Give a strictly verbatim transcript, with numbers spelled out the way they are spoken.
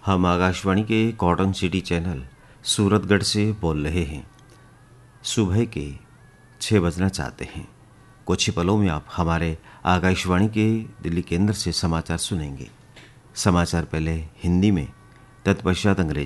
हम आकाशवाणी के cotton city channel Suratgarh से बोल रहे हैं। सुबह के छः बजना चाहते हैं। कुछ ही पलों में आप हमारे आकाशवाणी के दिल्ली केंद्र से समाचार सुनेंगे। समाचार पहले हिंदी में, तत्पश्चात अंग्रेजी।